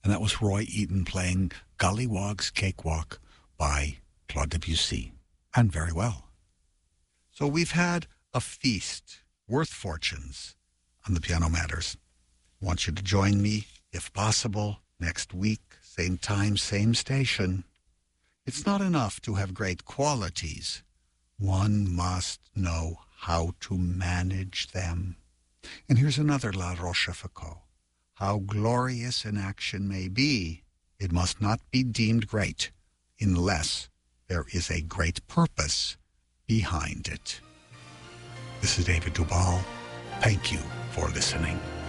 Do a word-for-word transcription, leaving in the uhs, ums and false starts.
And that was Roy Eaton playing Gollywog's Cakewalk by Claude Debussy. And very well. So we've had a feast worth fortunes on the Piano Matters. I want you to join me, if possible, next week, same time, same station. It's not enough to have great qualities. One must know how to manage them. And here's another La Rochefoucauld. How glorious an action may be, it must not be deemed great unless there is a great purpose behind it. This is David Duvall. Thank you for listening.